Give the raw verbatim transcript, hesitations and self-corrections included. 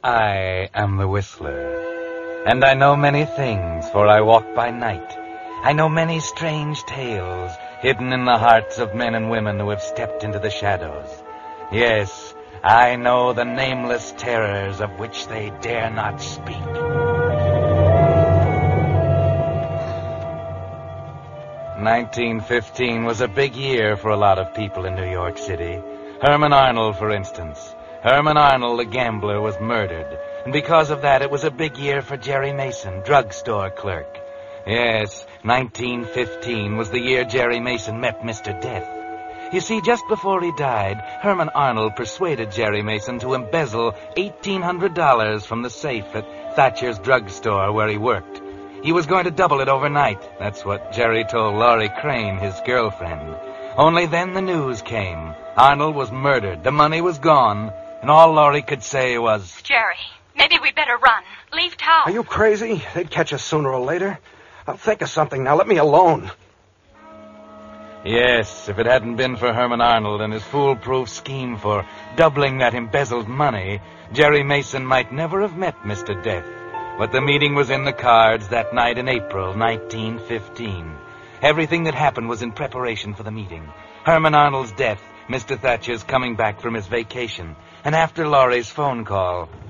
I am the Whistler, and I know many things, for I walk by night. I know many strange tales hidden in the hearts of men and women who have stepped into the shadows. Yes, I know the nameless terrors of which they dare not speak. nineteen fifteen was a big year for a lot of people in New York City. Herman Arnold, for instance. Herman Arnold, the gambler, was murdered. And because of that, it was a big year for Jerry Mason, drugstore clerk. Yes, nineteen fifteen was the year Jerry Mason met Mister Death. You see, just before he died, Herman Arnold persuaded Jerry Mason to embezzle eighteen hundred dollars from the safe at Thatcher's drugstore where he worked. He was going to double it overnight. That's what Jerry told Laurie Crane, his girlfriend. Only then the news came. Arnold was murdered. The money was gone. And all Laurie could say was, Jerry, maybe we better run. Leave town. Are you crazy? They'd catch us sooner or later. I'll think of something now. Let me alone. Yes, if it hadn't been for Herman Arnold and his foolproof scheme for doubling that embezzled money, Jerry Mason might never have met Mister Death. But the meeting was in the cards that night in April nineteen fifteen. Everything that happened was in preparation for the meeting. Herman Arnold's death, Mister Thatcher's coming back from his vacation, and after Laurie's phone call,